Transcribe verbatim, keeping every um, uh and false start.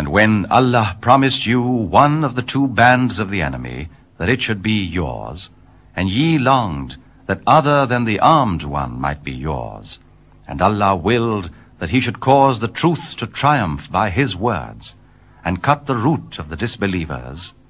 And when Allah promised you one of the two bands of the enemy, that it should be yours, and ye longed that other than the armed one might be yours, and Allah willed that he should cause the truth to triumph by his words, and cut the root of the disbelievers,